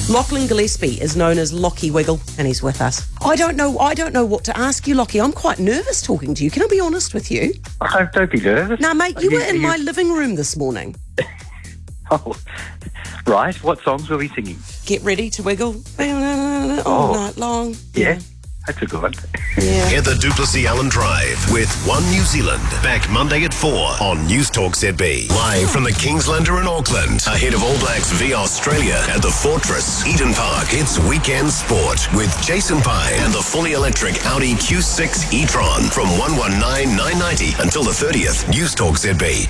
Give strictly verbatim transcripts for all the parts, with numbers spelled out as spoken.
Lachlan Gillespie is known as Lockie Wiggle, and he's with us. I don't know. I don't know what to ask you, Lockie. I'm quite nervous talking to you. Can I be honest with you? Oh, don't be nervous. Now, mate, you Are were in are my living room this morning. Oh, right. What songs were we singing? Get ready to wiggle all Oh. night long. Yeah, that's a good one. Yeah. Heather Duplessis Allen Drive with One New Zealand. Back Monday at four on News Talk Z B. Live from the Kingslander in Auckland. Ahead of All Blacks v Australia at the Fortress, Eden Park. It's Weekend Sport with Jason Pye and the fully electric Audi Q six e-tron from one one nine nine ninety until the thirtieth. News Talk Z B.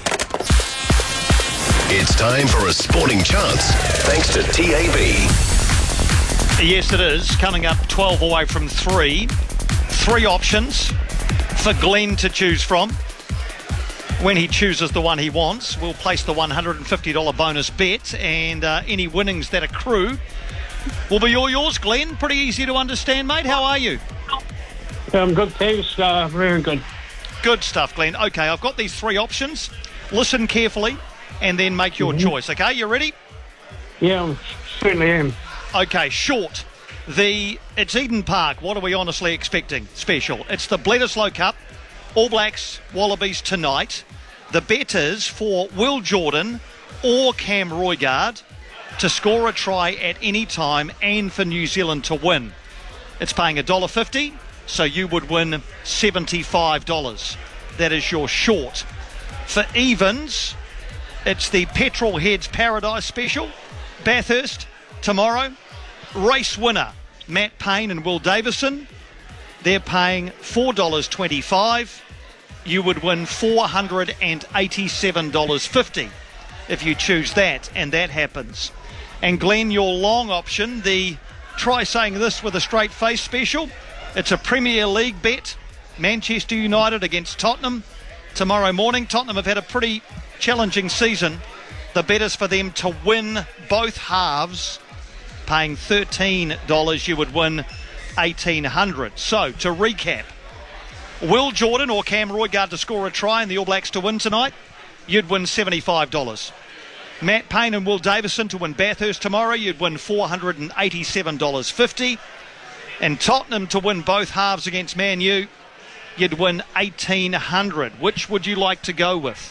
It's time for a sporting chance, thanks to T A B. Yes, it is. Coming up twelve away from three. Three options for Glenn to choose from. When he chooses the one he wants, we'll place the one hundred fifty dollars bonus bet, and uh, any winnings that accrue will be all yours, Glenn. Pretty easy to understand, mate. How are you? I'm good, thanks. Uh, very good. Good stuff, Glenn. Okay, I've got these three options. Listen carefully and then make your Mm-hmm. choice, okay? You ready? Yeah, I certainly am. Okay, short. The It's Eden Park. What are we honestly expecting? Special. It's the Bledisloe Cup. All Blacks, Wallabies tonight. The bet is for Will Jordan or Cam Roigard to score a try at any time and for New Zealand to win. It's paying one dollar fifty, so you would win seventy-five dollars. That is your short. For evens, it's the Petrol Heads Paradise Special. Bathurst tomorrow. Race winner, Matt Payne and Will Davison. They're paying four dollars twenty-five. You would win four hundred eighty-seven dollars fifty if you choose that, and that happens. And Glenn, your long option, the Try Saying This with a Straight Face Special. It's a Premier League bet. Manchester United against Tottenham tomorrow morning. Tottenham have had a pretty challenging season. The bet is for them to win both halves. Paying thirteen dollars, you would win eighteen hundred dollars. So, to recap, Will Jordan or Cam Roigard to score a try and the All Blacks to win tonight, you'd win seventy-five dollars. Matt Payne and Will Davison to win Bathurst tomorrow, you'd win four hundred eighty-seven dollars fifty. And Tottenham to win both halves against Man U, you'd win eighteen hundred dollars. Which would you like to go with?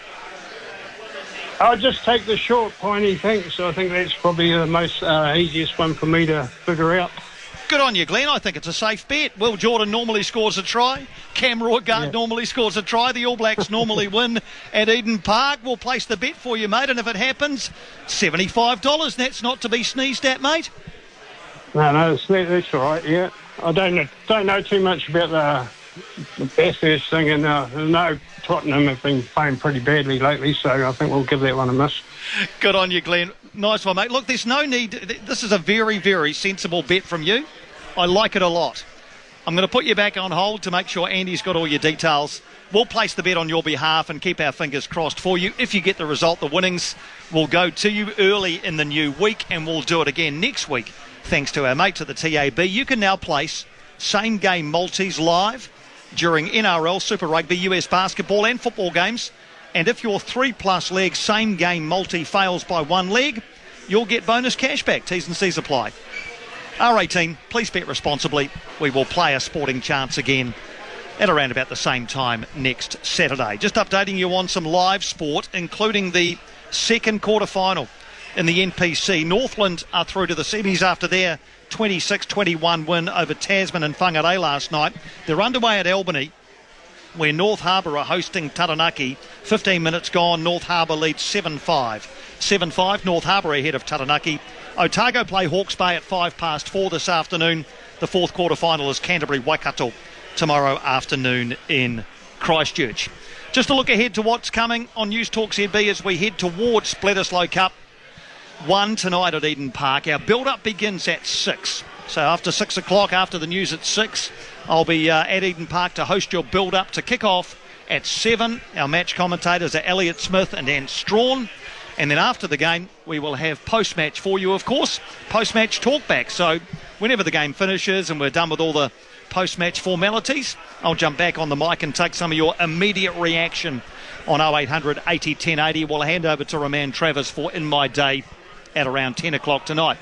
I'll just take the short pointy thing, so I think that's probably the most uh, easiest one for me to figure out. Good on you, Glenn. I think it's a safe bet. Will Jordan normally scores a try. Cam Roigard Yeah. normally scores a try. The All Blacks normally win at Eden Park. We'll place the bet for you, mate, and if it happens, seventy-five dollars. That's not to be sneezed at, mate. No, no, that's, that's all right, yeah. I don't know, don't know too much about the, the Bathurst thing, and uh, I know Tottenham have been playing pretty badly lately, so I think we'll give that one a miss. Good on you, Glenn. Nice one, mate. Look, there's no need. This is a very, very sensible bet from you. I like it a lot. I'm going to put you back on hold to make sure Andy's got all your details. We'll place the bet on your behalf and keep our fingers crossed for you. If you get the result, the winnings will go to you early in the new week, and we'll do it again next week, thanks to our mates at the T A B. You can now place same-game multis live during N R L, Super Rugby, U S basketball and football games. And if your three-plus leg same-game multi fails by one leg, you'll get bonus cashback. T's and C's apply. R eighteen, please bet responsibly. We will play a sporting chance again at around about the same time next Saturday. Just updating you on some live sport, including the second quarter final in the N P C. Northland are through to the semis after their twenty-six twenty-one win over Tasman and Whangarei last night. They're underway at Albany, where North Harbour are hosting Taranaki. fifteen minutes gone, North Harbour leads seven five. seven five, North Harbour ahead of Taranaki. Otago play Hawke's Bay at five past four this afternoon. The fourth quarter final is Canterbury Waikato tomorrow afternoon in Christchurch. Just a look ahead to what's coming on News Talk Z B as we head towards Bledisloe Cup one tonight at Eden Park. Our build-up begins at six. So after six o'clock, after the news at six, I'll be uh, at Eden Park to host your build-up to kick off at seven. Our match commentators are Elliot Smith and Dan Strawn. And then after the game, we will have post-match for you, of course. Post-match talkback. So whenever the game finishes and we're done with all the post-match formalities, I'll jump back on the mic and take some of your immediate reaction on oh eight hundred eighty ten eighty. We'll hand over to Roman Travers for In My Day at around ten o'clock tonight.